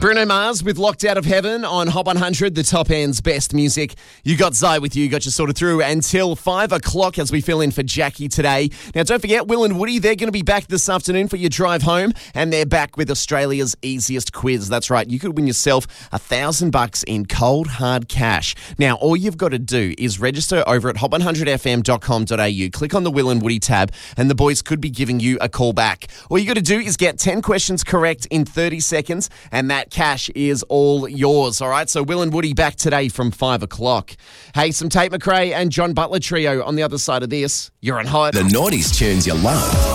Bruno Mars with Locked Out of Heaven on Hot 100, the top end's best music. You got Zai with you, got you sorted through until 5 o'clock as we fill in for Jackie today. Now, don't forget, Will and Woody, they're going to be back this afternoon for your drive home, and they're back with Australia's easiest quiz. That's right, you could win yourself $1,000 in cold, hard cash. Now, all you've got to do is register over at hot100fm.com.au. Click on the Will and Woody tab, and the boys could be giving you a call back. All you got to do is get 10 questions correct in 30 seconds, and that cash is all yours, all right? So Will and Woody back today from 5 o'clock. Hey, some Tate McRae and John Butler trio on the other side of this. You're on Hot. The noughties tunes you love.